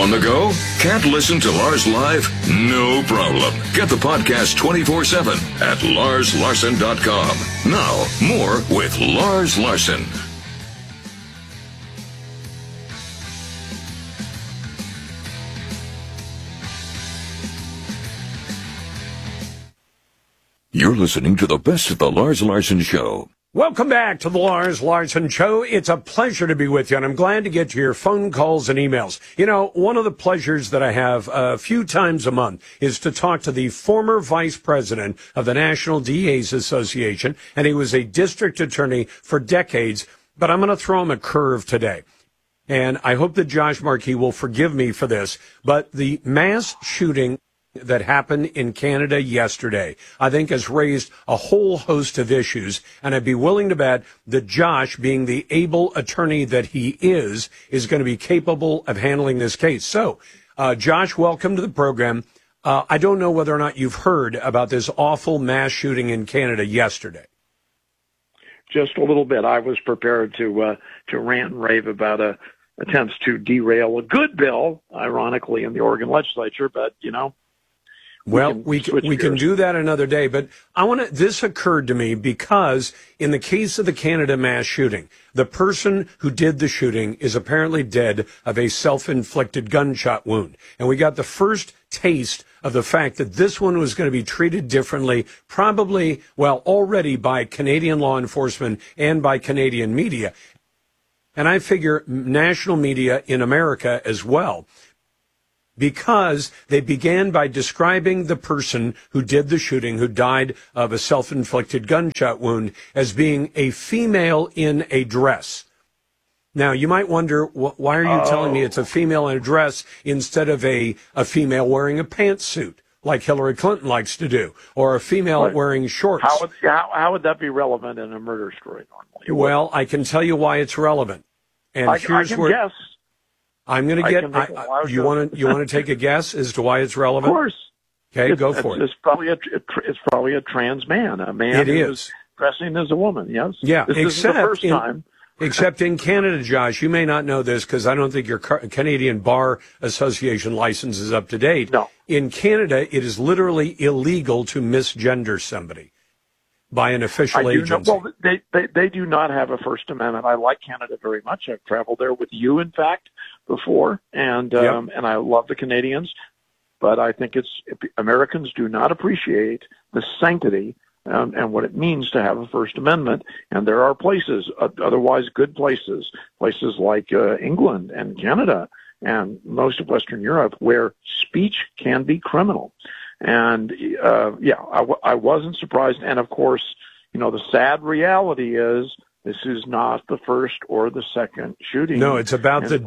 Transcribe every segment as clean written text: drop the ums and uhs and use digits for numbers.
On the go? Can't listen to Lars live? No problem. Get the podcast 24/7 at LarsLarson.com. Now, more with Lars Larson. You're listening to the best of the Lars Larson Show. Welcome back to the Lars Larson Show. It's a pleasure to be with you, and I'm glad to get to your phone calls and emails. You know, one of the pleasures that I have a few times a month is to talk to the former vice president of the National DA's Association, and he was a district attorney for decades, but I'm going to throw him a curve today. And I hope that Josh Markey will forgive me for this, but the mass shooting that happened in Canada yesterday, I think has raised a whole host of issues, and I'd be willing to bet that Josh, being the able attorney that he is going to be capable of handling this case. So, Josh, welcome to the program. I don't know whether or not you've heard about this awful mass shooting in Canada yesterday. Just a little bit. I was prepared to rant and rave about attempts to derail a good bill, ironically, in the Oregon legislature, but, you know, we can do that another day, but this occurred to me because in the case of the Canada mass shooting, the person who did the shooting is apparently dead of a self-inflicted gunshot wound. And we got the first taste of the fact that this one was going to be treated differently, already by Canadian law enforcement and by Canadian media. And I figure national media in America as well, because they began by describing the person who did the shooting, who died of a self-inflicted gunshot wound, as being a female in a dress. Now, you might wonder, why are you telling me it's a female in a dress instead of a female wearing a pantsuit, like Hillary Clinton likes to do, or a female wearing shorts? How would that be relevant in a murder story normally? Well, I can tell you why it's relevant. And I can guess. I'm going to get. You want to take a guess as to why it's relevant? Of course. Okay, go for it. It's probably a trans man, a man who's dressing as a woman. Yes. Yeah. This is the first time. Except in Canada, Josh, you may not know this because I don't think your Canadian Bar Association license is up to date. No. In Canada, it is literally illegal to misgender somebody by an official agency. They do not have a First Amendment. I like Canada very much. I've traveled there with you, in fact, before, and I love the Canadians. But I think Americans do not appreciate the sanctity and what it means to have a First Amendment. And there are places, otherwise good places like England and Canada and most of Western Europe, where speech can be criminal. And I wasn't surprised. And of course, you know, the sad reality is this is not the first or the second shooting. No, it's about the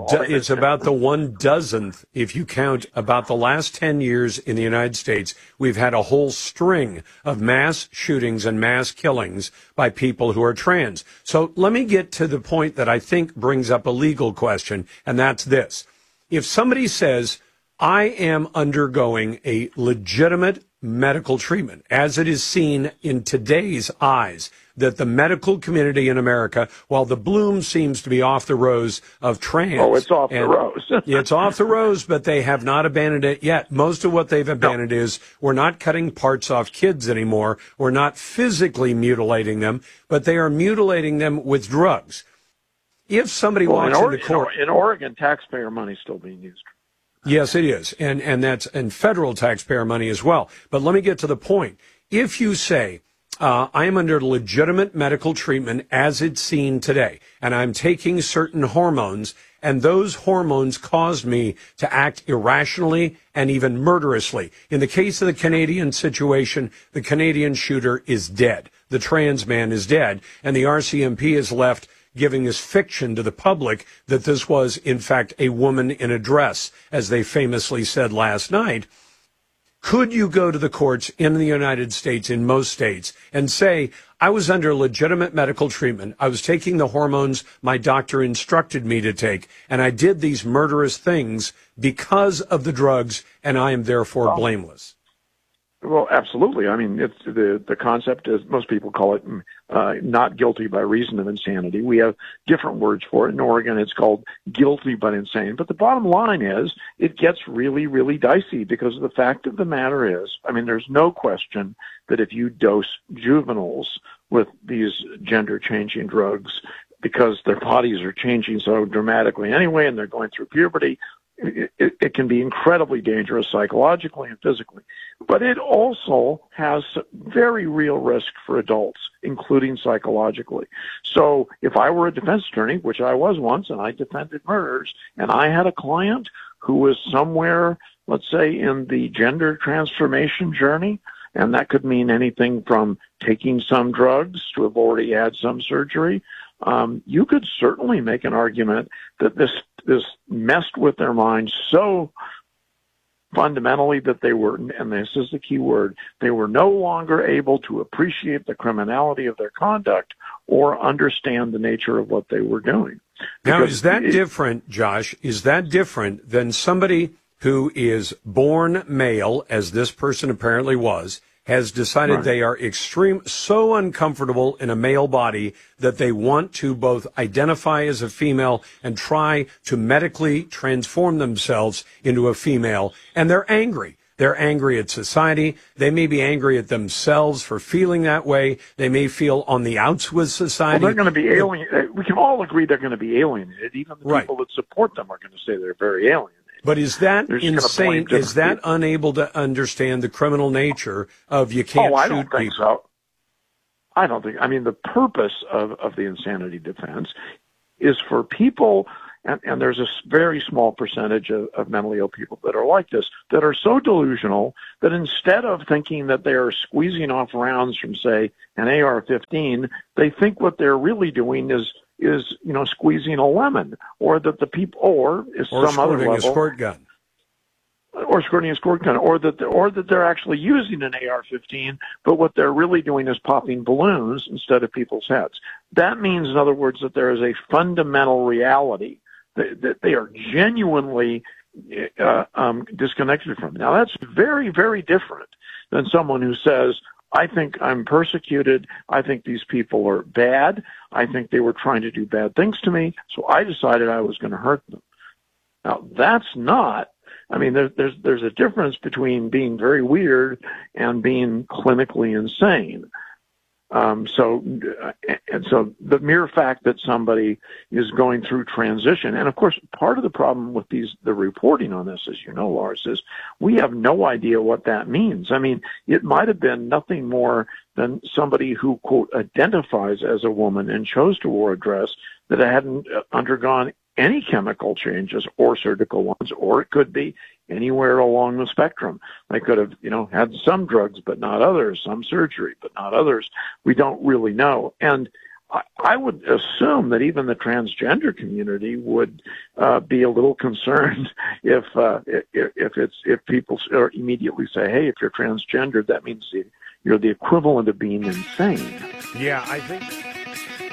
1,000th. If you count about the last 10 years in the United States, we've had a whole string of mass shootings and mass killings by people who are trans. So let me get to the point that I think brings up a legal question, and that's this. If somebody says, I am undergoing a legitimate medical treatment, as it is seen in today's eyes, that the medical community in America, while the bloom seems to be off the rose of trans. Oh, it's off the rose. It's off the rose, but they have not abandoned it yet. Most of what they've abandoned is we're not cutting parts off kids anymore. We're not physically mutilating them, but they are mutilating them with drugs. If somebody walks into court... In Oregon, taxpayer money is still being used. Yes, it is. And that's federal taxpayer money as well. But let me get to the point. If you say, I am under legitimate medical treatment as it's seen today, and I'm taking certain hormones, and those hormones caused me to act irrationally and even murderously. In the case of the Canadian situation, the Canadian shooter is dead. The trans man is dead, and the RCMP is left giving this fiction to the public that this was, in fact, a woman in a dress, as they famously said last night. Could you go to the courts in the United States, in most states, and say, I was under legitimate medical treatment, I was taking the hormones my doctor instructed me to take, and I did these murderous things because of the drugs, and I am therefore blameless? Well, absolutely. I mean, it's the concept is, most people call it not guilty by reason of insanity. We have different words for it. In Oregon, it's called guilty but insane. But the bottom line is it gets really, really dicey because the fact of the matter is, I mean, there's no question that if you dose juveniles with these gender-changing drugs because their bodies are changing so dramatically anyway and they're going through puberty, it can be incredibly dangerous psychologically and physically. But it also has very real risk for adults, including psychologically. So if I were a defense attorney, which I was once, and I defended murders, and I had a client who was somewhere, let's say, in the gender transformation journey, and that could mean anything from taking some drugs to have already had some surgery, you could certainly make an argument that this messed with their minds so fundamentally that they were, and this is the key word, they were no longer able to appreciate the criminality of their conduct or understand the nature of what they were doing. Now, is that different, Josh? Is that different than somebody who is born male, as this person apparently was, has decided they are so uncomfortable in a male body that they want to both identify as a female and try to medically transform themselves into a female, and they're angry. They're angry at society. They may be angry at themselves for feeling that way. They may feel on the outs with society. Well, they're going to be alienated. We can all agree they're going to be alienated. Even the people that support them are going to say they're very alienated. But is that insane? Is that unable to understand the criminal nature of you can't shoot people? I don't think so. I don't think. I mean, the purpose of the insanity defense is for people, and there's a very small percentage of mentally ill people that are like this, that are so delusional that instead of thinking that they are squeezing off rounds from, say, an AR-15, they think what they're really doing is squeezing a lemon, or that the people, or some other level, a squirt gun, or squirting a squirt gun, or that they're actually using an AR-15, but what they're really doing is popping balloons instead of people's heads. That means, in other words, that there is a fundamental reality that they are genuinely disconnected from. Now, that's very, very different than someone who says, I think I'm persecuted. I think these people are bad. I think they were trying to do bad things to me, so I decided I was going to hurt them. Now, that's not, I mean, there's a difference between being very weird and being clinically insane. So the mere fact that somebody is going through transition, and of course, part of the problem with the reporting on this, as you know, Lars, is we have no idea what that means. I mean, it might have been nothing more than somebody who, quote, identifies as a woman and chose to wear a dress that hadn't undergone any chemical changes or surgical ones, or it could be anywhere along the spectrum. They could have, had some drugs, but not others, some surgery, but not others. We don't really know. And I would assume that even the transgender community would be a little concerned if people immediately say, hey, if you're transgendered, that means you're the equivalent of being insane. Yeah, I think